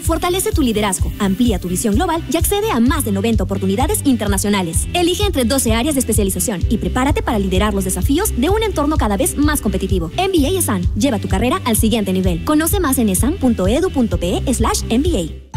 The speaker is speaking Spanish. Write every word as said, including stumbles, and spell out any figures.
Fortalece tu liderazgo, amplía tu visión global y accede a más de noventa oportunidades internacionales. Elige entre doce áreas de especialización y prepárate para liderar los desafíos de un entorno cada vez más competitivo. M B A ESAN. Lleva tu carrera al siguiente nivel. Conoce más en esan punto edu punto pe slash M B A.